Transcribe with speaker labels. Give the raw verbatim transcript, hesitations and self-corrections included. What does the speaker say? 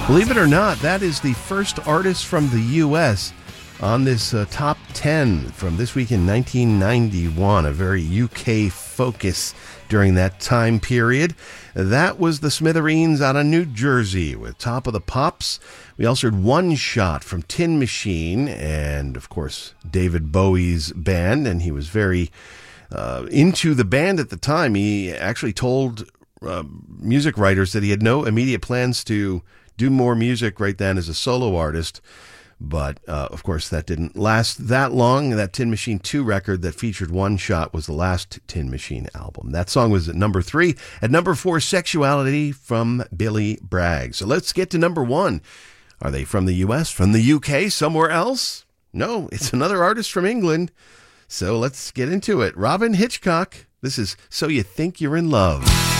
Speaker 1: Believe it or not, that is the first artist from the U S on this uh, top ten from this week in nineteen ninety-one, a very U K focus during that time period. That was the Smithereens out of New Jersey with Top of the Pops. We also heard One Shot from Tin Machine and, of course, David Bowie's band, and he was very uh, into the band at the time. He actually told uh, music writers that he had no immediate plans to do more music right then as a solo artist. But, uh, of course, that didn't last that long. That Tin Machine two record that featured One Shot was the last Tin Machine album. That song was at number three. At number four, Sexuality from Billy Bragg. So let's get to number one. Are they from the U S, from the U K, somewhere else? No, it's another artist from England. So let's get into it. Robyn Hitchcock. This is So You Think You're in Love.